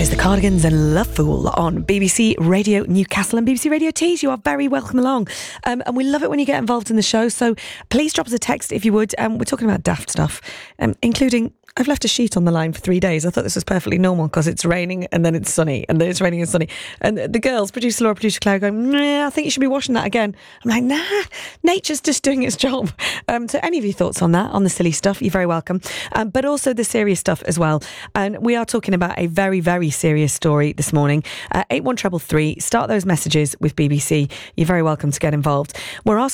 There's the Cardigans and Love Fool on BBC Radio Newcastle and BBC Radio Tees. You are very welcome along. And we love it when you get involved in the show. So please drop us a text if you would. We're talking about daft stuff, including... I've left a sheet on the line for 3 days. I thought this was perfectly normal because it's raining and then it's sunny and then it's raining and sunny. And the girls, producer Laura, producer Claire, going, nah, I think you should be washing that again. I'm like, nah, nature's just doing its job. So any of your thoughts on that, on the silly stuff, you're very welcome. But also the serious stuff as well. And we are talking about a very, very serious story this morning. 81333, start those messages with BBC. You're very welcome to get involved. We're asking